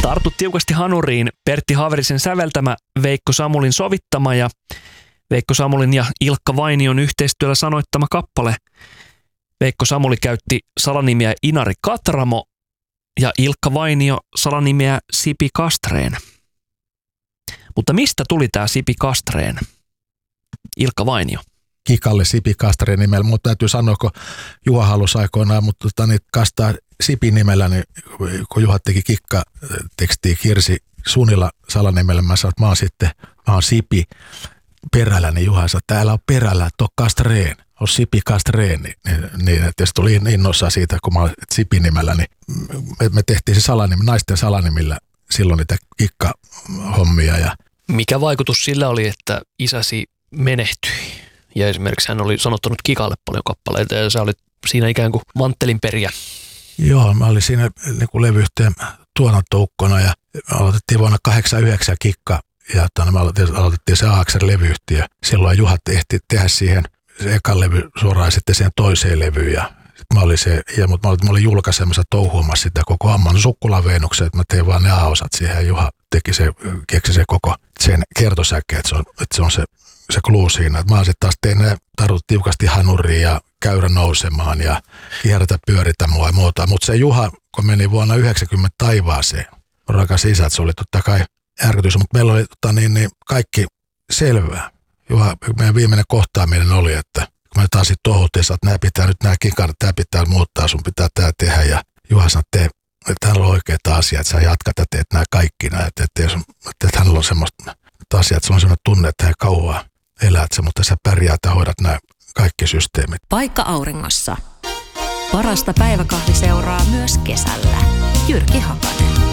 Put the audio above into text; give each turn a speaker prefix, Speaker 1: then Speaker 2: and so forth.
Speaker 1: Tartu tiukasti hanuriin, Pertti Haverisen säveltämä, Veikko Samulin sovittama ja Veikko Samulin ja Ilkka Vainion yhteistyöllä sanoittama kappale. Veikko Samuli käytti salanimiä Inari Katramo ja Ilkka Vainio salanimiä Sipi Kastreen. Mutta mistä tuli tämä Sipi Kastreen? Ilkka Vainio.
Speaker 2: Kikalle Sipi Kastreen nimellä, mutta täytyy sanoa, kun Juha halusi aikoinaan, mutta niitä kastaa Sipin nimellä, niin kun Juha teki kikkatekstiä Kirsi Sunila salanimellä, mä sanoin, että mä oon Sipi perällä, niin Juha sanoi, että täällä on perällä, että on Kastreen, on Sipi Kastreen, niin että jos tuli innossa siitä, kun mä oon Sipin nimellä, niin me tehtiin se naisten salanimillä silloin niitä kikkahommia. Ja
Speaker 1: mikä vaikutus sillä oli, että isäsi menehtyi? Ja esimerkiksi hän oli sanottanut Kikalle paljon kappaleita ja sä olit siinä ikään kuin manttelinperiä.
Speaker 2: Joo, mä olin siinä niin kuin levyyhtiön tuotantoukkona ja aloitettiin vuonna 1989 Kikka ja me aloitettiin se AXR-levyyhtiö. Silloin Juha ehti tehdä siihen se ekan levy suoraan sitten siihen toiseen levyyn ja mutta mä olin julkaisemassa touhuamassa sitä koko Amman Sukkulan Veenuksen, että mä tein vaan ne A-osat siihen ja Juha keksi se koko sen kertosäke, että se on se clue siinä. Että mä sitten taas tein ne tarvitut tiukasti hanuriin ja käyrä nousemaan ja kierrätä pyöritä mua ja muuta. Mutta se Juha, kun meni vuonna 1990 taivaaseen, rakas isä, että se oli totta kai järkytys, mutta meillä oli kaikki selvää. Juha, meidän viimeinen kohtaaminen oli, että kun me taas sitten tohuttiin, että nämä kikarat, tämä pitää muuttaa, sun pitää tämä tehdä. Ja Juha sanoi, että hänellä on oikeita asiaa, että sä jatkat ja teet nämä kaikki nämä. Että hänellä on semmoista asiaa, että se on semmoinen tunne, että hän kauaa elät se, mutta sä pärjäät ja hoidat nämä kaikki systeemit.
Speaker 3: Paikka auringossa. Parasta päiväkahviseuraa myös kesällä. Jyrki Hakanen.